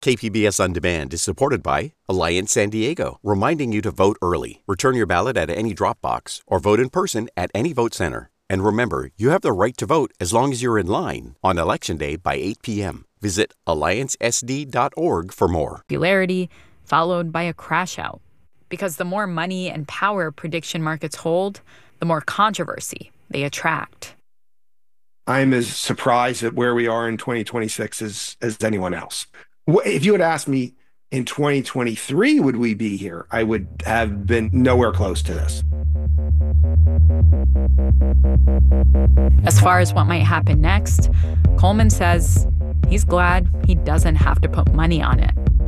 KPBS On Demand is supported by Alliance San Diego, reminding you to vote early. Return your ballot at any drop box or vote in person at any vote center. And remember, you have the right to vote as long as you're in line on Election Day by 8 p.m. Visit alliancesd.org for more. Popularity followed by a crash out. Because the more money and power prediction markets hold, the more controversy they attract. I'm as surprised at where we are in 2026 as anyone else. If you had asked me in 2023, would we be here? I would have been nowhere close to this. As far as what might happen next, Coleman says he's glad he doesn't have to put money on it.